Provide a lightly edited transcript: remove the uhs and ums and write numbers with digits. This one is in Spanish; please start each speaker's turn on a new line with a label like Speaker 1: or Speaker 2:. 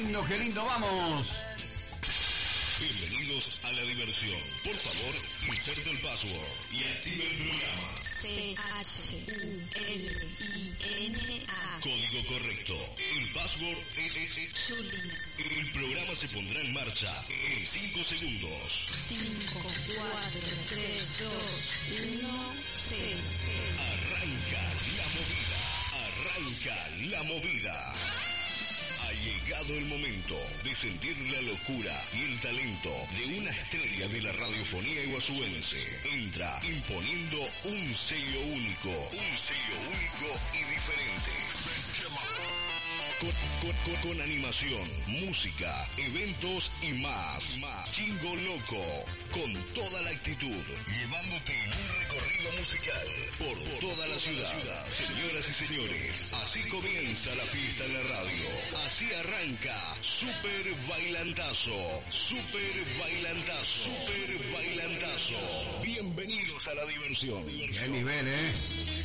Speaker 1: lindo, vamos.
Speaker 2: Bienvenidos a la diversión. Por favor, inserte el password y active el programa.
Speaker 3: CHULINA.
Speaker 2: Código correcto. El password es
Speaker 3: Chulina.
Speaker 2: El programa se pondrá en marcha en 5 segundos.
Speaker 3: 5, 4, 3, 2, 1, 0.
Speaker 2: Arranca la movida. Arranca la movida. Ha llegado el momento de sentir la locura y el talento de una estrella de la radiofonía iguazuense. Entra imponiendo un sello único y diferente. Con animación, música, eventos y más. Chingo Loco, con toda la actitud, llevándote en un recorrido musical por toda la ciudad. Señoras y señores, así comienza la fiesta en la radio. Así arranca Super Bailantazo. Bienvenidos a la diversión.
Speaker 1: Qué nivel,